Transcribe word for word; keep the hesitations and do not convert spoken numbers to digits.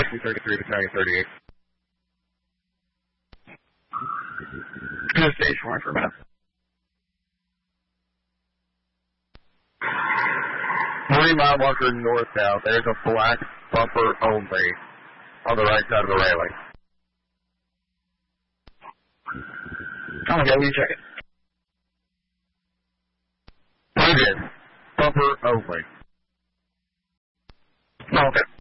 taxi thirty-three, battalion thirty-eight. Go to stage four for a minute. Three mile marker north-south. There's a black bumper only on the right side of the railing. Okay, we check it. It is. Bumper only. Okay.